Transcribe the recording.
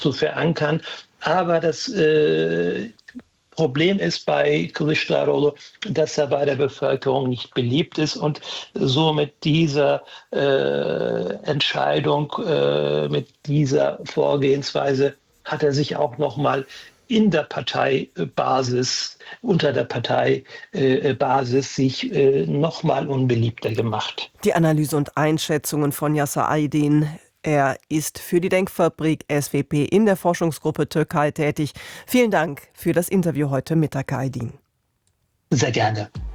zu verankern. Aber das Problem ist bei Kılıçdaroğlu, dass er bei der Bevölkerung nicht beliebt ist und somit dieser Entscheidung, mit dieser Vorgehensweise hat er sich auch noch mal in der Parteibasis, unter der Parteibasis sich noch mal unbeliebter gemacht. Die Analyse und Einschätzungen von Yasser Aydin. Er ist für die Denkfabrik SWP in der Forschungsgruppe Türkei tätig. Vielen Dank für das Interview heute Mittag, Aydin. Sehr gerne.